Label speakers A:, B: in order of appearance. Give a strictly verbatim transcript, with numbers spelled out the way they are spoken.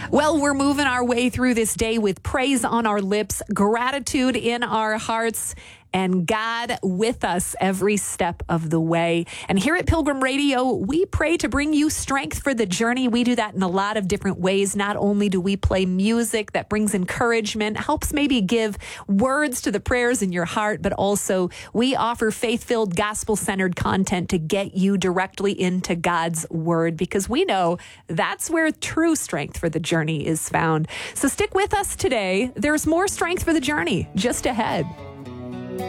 A: Well, we're moving our way through this day with praise on our lips, gratitude in our hearts, and God with us every step of the way. And here at Pilgrim Radio, we pray to bring you strength for the journey. We do that in a lot of different ways. Not only do we play music that brings encouragement, helps maybe give words to the prayers in your heart, but also we offer faith-filled, gospel-centered content to get you directly into God's word, because we know that's where true strength for the journey is found. So stick with us today. There's more strength for the journey just ahead.